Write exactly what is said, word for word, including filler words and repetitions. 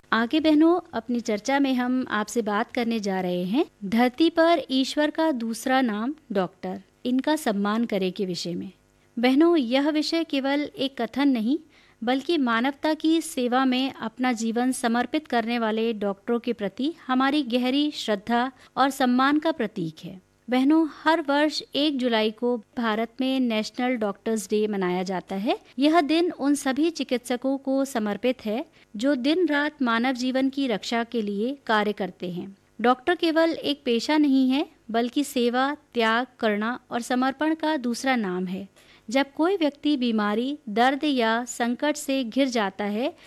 आगे बहनों, अपनी चर्चा में हम आपसे बात करने जा रहे हैं धरती पर ईश्वर का दूसरा नाम डॉक्टर, इनका सम्मान करे के विषय में। बहनों, यह विषय केवल एक कथन नहीं बल्कि मानवता की सेवा में अपना जीवन समर्पित करने वाले डॉक्टरों के प्रति हमारी गहरी श्रद्धा और सम्मान का प्रतीक है। बहनों, हर वर्ष एक जुलाई को भारत में नेशनल डॉक्टर्स डे मनाया जाता है। यह दिन उन सभी चिकित्सकों को समर्पित है जो दिन रात मानव जीवन की रक्षा के लिए कार्य करते हैं। डॉक्टर केवल एक पेशा नहीं है बल्कि सेवा, त्याग, करुणा और समर्पण का दूसरा नाम है। जब कोई व्यक्ति बीमारी, दर्द या संकट से घिर जाता है